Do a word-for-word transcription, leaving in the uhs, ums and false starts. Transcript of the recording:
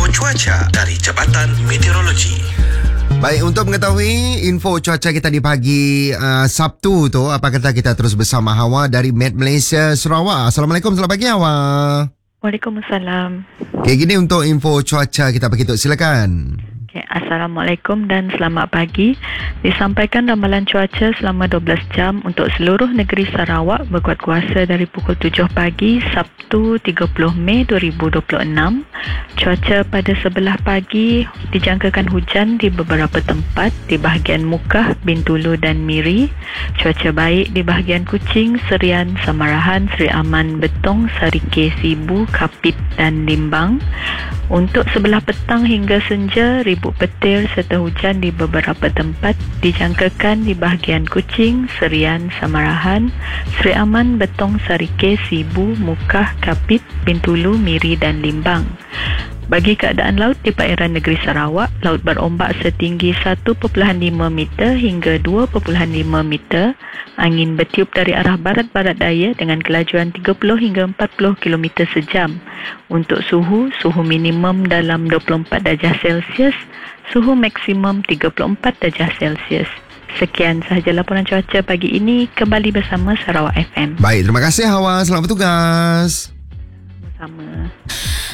cuaca dari Jabatan Meteorologi. Baik, untuk mengetahui info cuaca kita di pagi uh, Sabtu tu, apa kata kita terus bersama Hawa dari Met Malaysia Sarawak. Assalamualaikum, selamat pagi Hawa. Waalaikumsalam. Okay, gini untuk info cuaca kita pagi tu, silakan. Okay, Assalamualaikum dan selamat pagi. Disampaikan ramalan cuaca selama dua belas jam untuk seluruh negeri Sarawak berkuat kuasa dari pukul tujuh pagi Sabtu tiga puluh Mei dua ribu dua puluh enam. Cuaca pada sebelah pagi dijangkakan hujan di beberapa tempat di bahagian Mukah, Bintulu dan Miri. Cuaca baik di bahagian Kuching, Serian, Samarahan, Seri Aman, Betong, Sarike, Sibu, Kapit dan Limbang. Untuk sebelah petang hingga senja, ribut petir serta hujan di beberapa tempat dijangkakan di bahagian Kuching, Serian, Samarahan, Seri Aman, Betong, Sarike, Sibu, Mukah, Kapit, Bintulu, Miri dan Limbang. Bagi keadaan laut di perairan negeri Sarawak, laut berombak setinggi satu perpuluhan lima meter hingga dua perpuluhan lima meter. Angin bertiup dari arah barat-barat daya dengan kelajuan tiga puluh hingga empat puluh kilometer sejam. Untuk suhu, suhu minimum dalam dua puluh empat darjah Celsius, suhu maksimum tiga puluh empat darjah Celsius. Sekian sahaja laporan cuaca pagi ini. Kembali bersama Sarawak F M. Baik, terima kasih Hawa. Selamat bertugas. Sama.